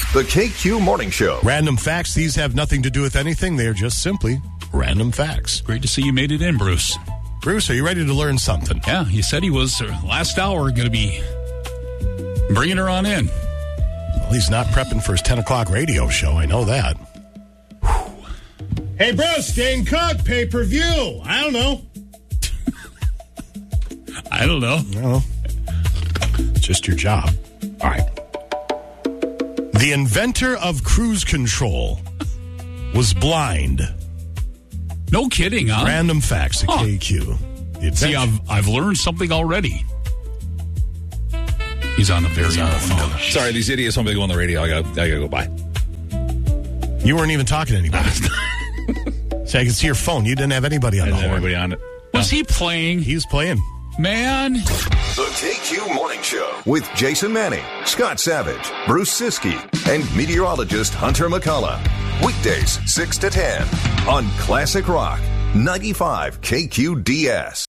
The KQ Morning Show. Random facts. These have nothing to do with anything. They're just simply random facts. Great to see you made it in, Bruce. Bruce, are you ready to learn something? Yeah, he said he was last hour going to be bringing her on in. Well, he's not prepping for his 10 o'clock radio show. I know that. Hey, Bruce, Dane Cook, pay-per-view. I don't know. I don't know. No. It's just your job. All right. The inventor of cruise control was blind. No kidding, huh? Random facts at KQ. See, I've learned something already. He's on the phone. Sorry, these idiots want me to go on the radio. I gotta go by. You weren't even talking to anybody. See, I can see your phone. You didn't have anybody on the horn. Everybody on it. Was he playing? He was playing. Man. The KQ Morning Show with Jason Manning, Scott Savage, Bruce Siskey, and meteorologist Hunter McCullough. Weekdays 6 to 10 on Classic Rock 95 KQDS.